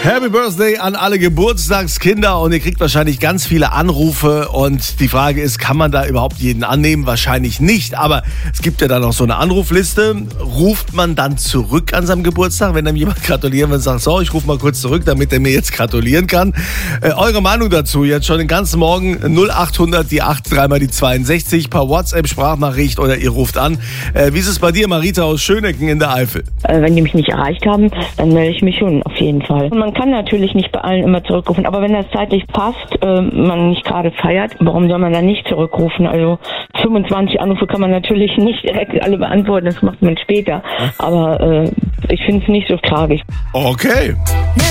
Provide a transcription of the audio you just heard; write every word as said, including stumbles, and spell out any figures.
Happy Birthday an alle Geburtstagskinder und ihr kriegt wahrscheinlich ganz viele Anrufe und die Frage ist, kann man da überhaupt jeden annehmen? Wahrscheinlich nicht, aber es gibt ja dann noch so eine Anrufliste. Ruft man dann zurück an seinem Geburtstag, wenn dann jemand gratulieren will und sagt, so, ich rufe mal kurz zurück, damit er mir jetzt gratulieren kann. Äh, eure Meinung dazu jetzt schon den ganzen Morgen null achthundert, die acht, dreimal die zweiundsechzig, per WhatsApp, Sprachnachricht oder ihr ruft an. Äh, wie ist es bei dir, Marita aus Schönecken in der Eifel? Äh, wenn die mich nicht erreicht haben, dann melde ich mich schon auf jeden Fall. Und man kann natürlich nicht bei allen immer zurückrufen, aber wenn das zeitlich passt, äh, man nicht gerade feiert, warum soll man dann nicht zurückrufen? Also fünfundzwanzig Anrufe kann man natürlich nicht direkt alle beantworten, das macht man später. Aber äh, ich finde es nicht so tragisch. Okay.